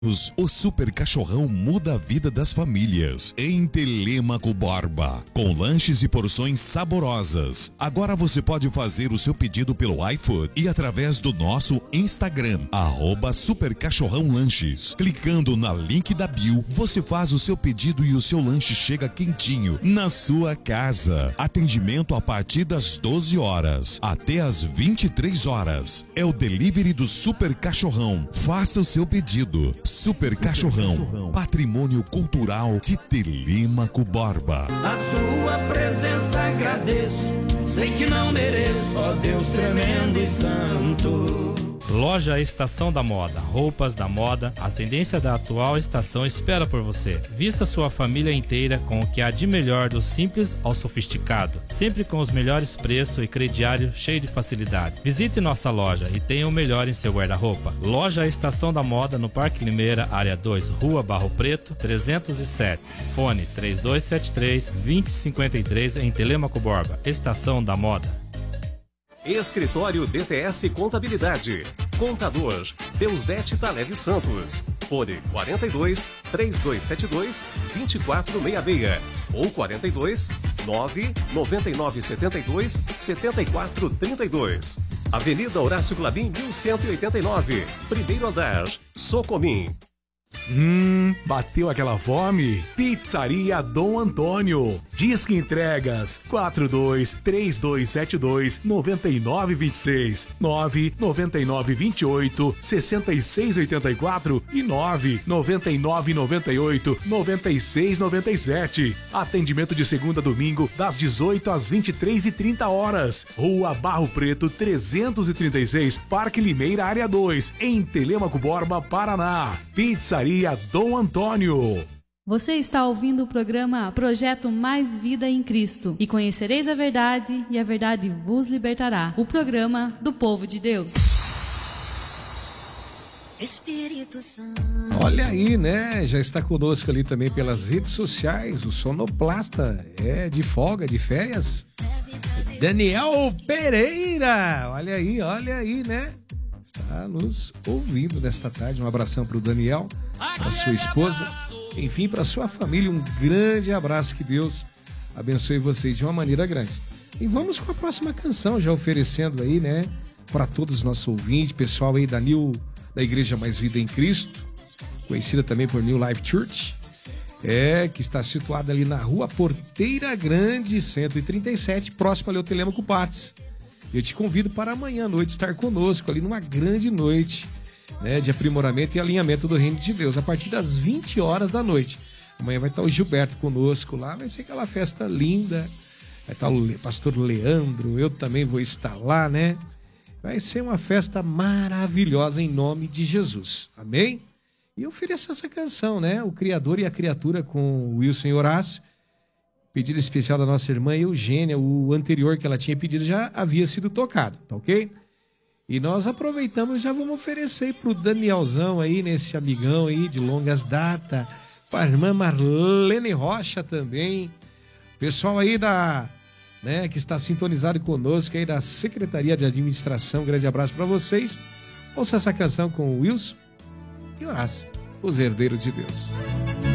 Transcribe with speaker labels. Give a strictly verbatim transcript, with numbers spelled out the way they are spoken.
Speaker 1: O Super Cachorrão muda a vida das famílias em Telêmaco Borba, com lanches e porções saborosas. Agora você pode fazer o seu pedido pelo iFood e através do nosso Instagram, arroba Super Cachorrão Lanches. Clicando na link da bio, você faz o seu pedido e o seu lanche chega quentinho na sua casa. Atendimento a partir das doze horas até as vinte e três horas. É o delivery do Super Cachorrão. Faça o seu pedido. Super Cachorrão, patrimônio cultural de Telêmaco Borba.
Speaker 2: A sua presença agradeço, sei que não mereço, ó Deus tremendo e santo.
Speaker 3: Loja Estação da Moda, roupas da moda, as tendências da atual estação espera por você. Vista sua família inteira com o que há de melhor do simples ao sofisticado, sempre com os melhores preços e crediário cheio de facilidade. Visite nossa loja e tenha o melhor em seu guarda-roupa. Loja Estação da Moda no Parque Limeira, área dois, Rua Barro Preto, trezentos e sete. Fone três dois sete três, dois zero cinco três em Telêmaco Borba. Estação da Moda.
Speaker 4: Escritório D T S Contabilidade. Contador Deusdete Taleve Santos. Fone quarenta e dois, três dois sete dois, dois quatro seis seis ou quarenta e dois, nove nove nove sete dois, sete quatro três dois. Avenida Horácio Clabim, mil cento e oitenta e nove. Primeiro andar, Socomim.
Speaker 5: Hum, bateu aquela fome? Pizzaria Dom Antônio. Disque entregas quatro dois três dois sete dois nove nove dois seis, nove nove nove dois oito seis seis oito quatro e nove nove nove nove oito nove seis nove sete. Atendimento de segunda a domingo das dezoito às vinte e três e trinta horas. Rua Barro Preto trezentos e trinta e seis, Parque Limeira, área dois, em Telêmaco Borba, Paraná. Pizzaria Dom Antônio.
Speaker 6: Você está ouvindo o programa Projeto Mais Vida em Cristo e conhecereis a verdade e a verdade vos libertará. O programa do povo de Deus.
Speaker 7: Espírito Santo.
Speaker 8: Olha aí, né? Já está conosco ali também pelas redes sociais, o sonoplasta é de folga, de férias. Daniel Pereira, olha aí, olha aí, né? Está nos ouvindo nesta tarde. Um abração para o Daniel, para sua esposa, enfim, para sua família. Um grande abraço, que Deus abençoe vocês de uma maneira grande. E vamos com a próxima canção, já oferecendo aí, né, para todos os nossos ouvintes, pessoal aí da New, da Igreja Mais Vida em Cristo, conhecida também por New Life Church, é, que está situada ali na Rua Porteira Grande, cento e trinta e sete, próximo ali ao Telêmaco Partes. Eu te convido para amanhã à noite estar conosco ali numa grande noite, né, de aprimoramento e alinhamento do Reino de Deus, a partir das vinte horas da noite. Amanhã vai estar o Gilberto conosco lá, vai ser aquela festa linda, vai estar o pastor Leandro, eu também vou estar lá, né? Vai ser uma festa maravilhosa em nome de Jesus, amém? E eu ofereço essa canção, né? O Criador e a Criatura, com o Wilson e Horácio. Pedido especial da nossa irmã Eugênia, o anterior que ela tinha pedido já havia sido tocado, tá ok? E nós aproveitamos e já vamos oferecer para o Danielzão aí, nesse amigão aí de longas datas, para a irmã Marlene Rocha também, pessoal aí da, né, que está sintonizado conosco aí da Secretaria de Administração, um grande abraço para vocês. Ouça essa canção com o Wilson e Horácio, os herdeiros de Deus.